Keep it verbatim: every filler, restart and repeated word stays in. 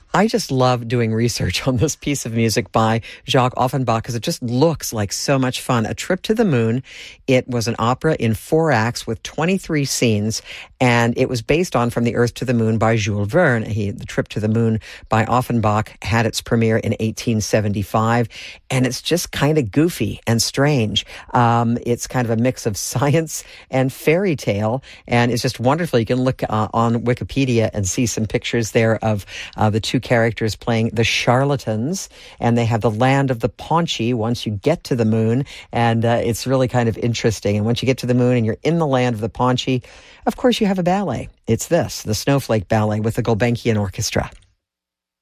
I just love doing research on this piece of music by Jacques Offenbach because it just looks like so much fun. A Trip to the Moon. It was an opera in four acts with twenty-three scenes, and it was based on From the Earth to the Moon by Jules Verne. He, The Trip to the Moon by Offenbach had its premiere in eighteen seventy-five, and it's just kind of goofy and strange. Um, it's kind of a mix of science and fairy tale, and it's just wonderful. You can look uh, on Wikipedia and see some pictures there of uh, the two characters playing the charlatans, and they have the land of the Paunchy once you get to the moon, and uh, it's really kind of interesting. And once you get to the moon and you're in the land of the Paunchy, of course you have a ballet. It's this, the Snowflake Ballet with the Gulbenkian Orchestra.